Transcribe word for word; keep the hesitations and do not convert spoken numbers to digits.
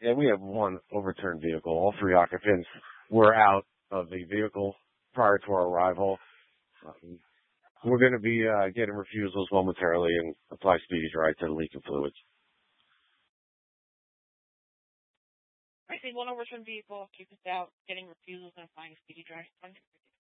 Yeah, we have one overturned vehicle. All three occupants were out of the vehicle prior to our arrival. Um, we're going to be uh, getting refusals momentarily and apply speedy dry to the leaking fluids. I see one overturned vehicle, keep us out, getting refusals and applying speedy dry.